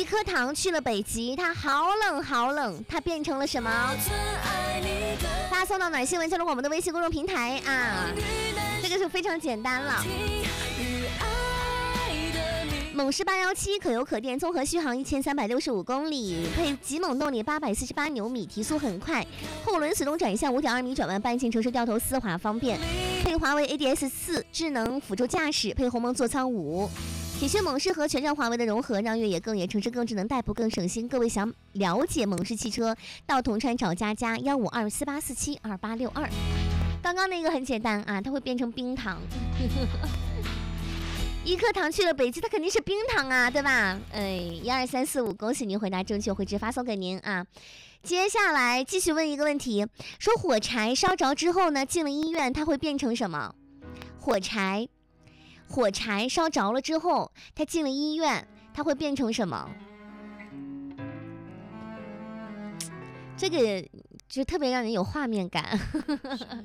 颗糖去了北极，它好冷好冷，它变成了什么？发送到哪新闻交流广播的微信公众平台啊，这个就非常简单了。猛士817可油可电，综合续航1365公里，配极猛动力848牛米，提速很快，后轮随动转向5.2米转弯，半径城市掉头丝滑方便，配华为 ADS4 智能辅助驾驶，配鸿蒙座舱5。铁血猛士和全站华为的融合，让越野更野，城市更智能，代步更省心。各位想了解猛士汽车，到铜川找佳佳15248472862。刚刚那个很简单啊，它会变成冰糖。一颗糖去了北极，它肯定是冰糖啊，对吧？12345，恭喜您回答正确，会直发送给您啊。接下来继续问一个问题，说火柴烧着之后呢，进了医院，它会变成什么？火柴烧着了之后，它进了医院，它会变成什么？这个就特别让人有画面感。